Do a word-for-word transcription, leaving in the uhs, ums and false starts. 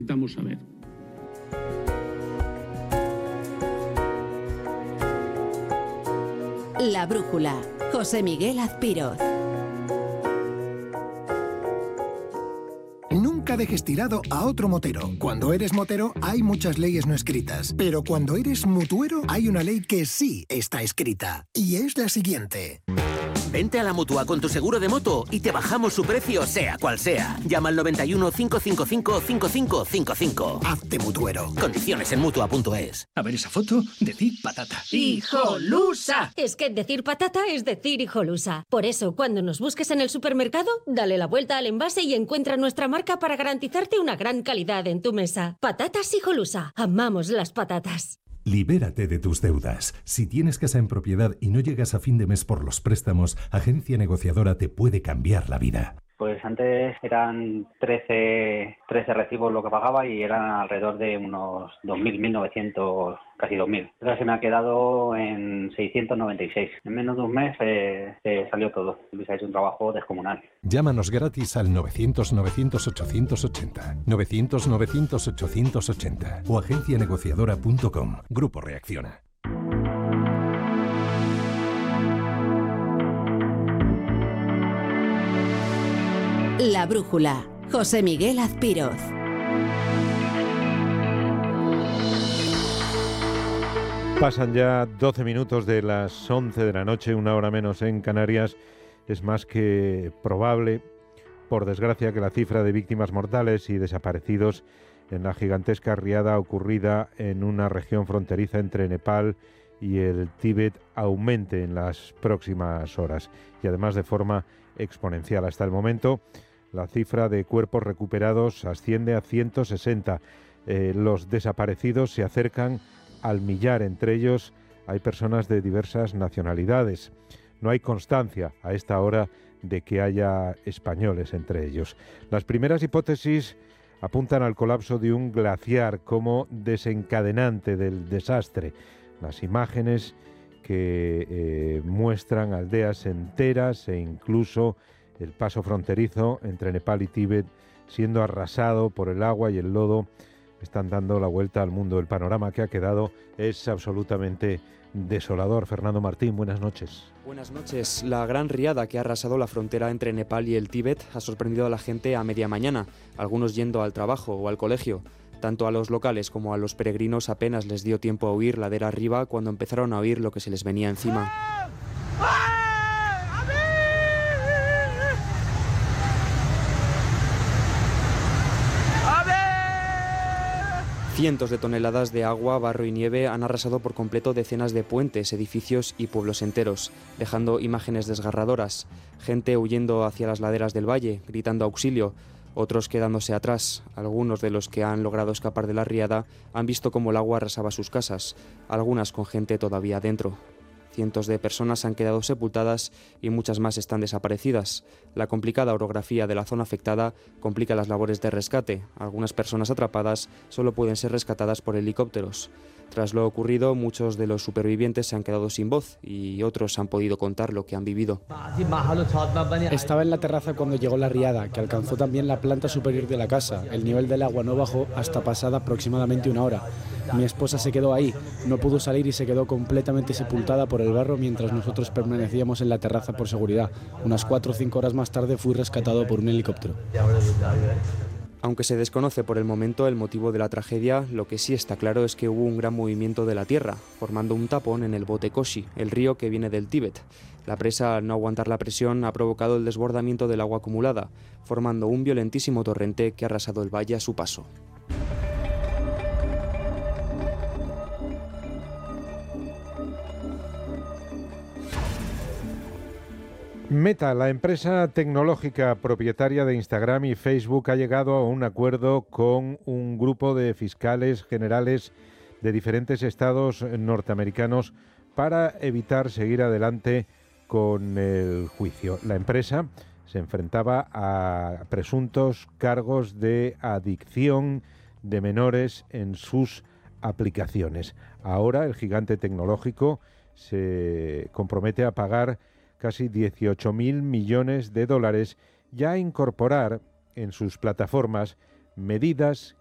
Vamos a ver. La brújula, José Miguel Azpiroz. Nunca dejes tirado a otro motero. Cuando eres motero hay muchas leyes no escritas, pero cuando eres mutuero hay una ley que sí está escrita, y es la siguiente. Vente a la Mutua con tu seguro de moto y te bajamos su precio sea cual sea. Llama al noventa y uno, cinco cinco cinco, cinco cinco cinco cinco. Hazte mutuero. Condiciones en Mutua punto es. A ver esa foto, decir patata. ¡Hijolusa! Es que decir patata es decir hijolusa. Por eso, cuando nos busques en el supermercado, dale la vuelta al envase y encuentra nuestra marca para garantizarte una gran calidad en tu mesa. Patatas Hijolusa. Amamos las patatas. Libérate de tus deudas. Si tienes casa en propiedad y no llegas a fin de mes por los préstamos, Agencia Negociadora te puede cambiar la vida. Pues antes eran trece, trece recibos lo que pagaba y eran alrededor de unos dos mil, mil novecientos, casi dos mil. Ahora se me ha quedado en seiscientos noventa y seis. En menos de un mes eh, eh, salió todo. Luis ha hecho un trabajo descomunal. Llámanos gratis al novecientos, novecientos, ochocientos ochenta, novecientos, novecientos, ochocientos ochenta o agencia negociadora punto com. Grupo Reacciona. La brújula, José Miguel Azpiroz. Pasan ya doce minutos de las once de la noche, una hora menos en Canarias. Es más que probable, por desgracia, que la cifra de víctimas mortales y desaparecidos en la gigantesca riada ocurrida en una región fronteriza entre Nepal y el Tíbet aumente en las próximas horas y además de forma exponencial. Hasta el momento, la cifra de cuerpos recuperados asciende a ciento sesenta. Eh, los desaparecidos se acercan al millar. Entre ellos hay personas de diversas nacionalidades. No hay constancia a esta hora de que haya españoles entre ellos. Las primeras hipótesis apuntan al colapso de un glaciar como desencadenante del desastre. Las imágenes que eh, muestran aldeas enteras e incluso el paso fronterizo entre Nepal y Tíbet siendo arrasado por el agua y el lodo están dando la vuelta al mundo. El panorama que ha quedado es absolutamente desolador. Fernando Martín, buenas noches. Buenas noches. La gran riada que ha arrasado la frontera entre Nepal y el Tíbet ha sorprendido a la gente a media mañana, algunos yendo al trabajo o al colegio. Tanto a los locales como a los peregrinos apenas les dio tiempo a huir ladera arriba cuando empezaron a oír lo que se les venía encima. Cientos de toneladas de agua, barro y nieve han arrasado por completo decenas de puentes, edificios y pueblos enteros, dejando imágenes desgarradoras. Gente huyendo hacia las laderas del valle, gritando auxilio, otros quedándose atrás. Algunos de los que han logrado escapar de la riada han visto cómo el agua arrasaba sus casas, algunas con gente todavía dentro. Cientos de personas han quedado sepultadas y muchas más están desaparecidas. La complicada orografía de la zona afectada complica las labores de rescate. Algunas personas atrapadas solo pueden ser rescatadas por helicópteros. Tras lo ocurrido, muchos de los supervivientes se han quedado sin voz y otros han podido contar lo que han vivido. Estaba en la terraza cuando llegó la riada, que alcanzó también la planta superior de la casa. El nivel del agua no bajó hasta pasada aproximadamente una hora. Mi esposa se quedó ahí, no pudo salir y se quedó completamente sepultada por el barro mientras nosotros permanecíamos en la terraza por seguridad. Unas cuatro o cinco horas más tarde fui rescatado por un helicóptero. Aunque se desconoce por el momento el motivo de la tragedia, lo que sí está claro es que hubo un gran movimiento de la tierra, formando un tapón en el Bote Koshi, el río que viene del Tíbet. La presa, al no aguantar la presión, ha provocado el desbordamiento del agua acumulada, formando un violentísimo torrente que ha arrasado el valle a su paso. Meta, la empresa tecnológica propietaria de Instagram y Facebook, ha llegado a un acuerdo con un grupo de fiscales generales de diferentes estados norteamericanos para evitar seguir adelante con el juicio. La empresa se enfrentaba a presuntos cargos de adicción de menores en sus aplicaciones. Ahora el gigante tecnológico se compromete a pagar casi dieciocho mil millones de dólares y a incorporar en sus plataformas medidas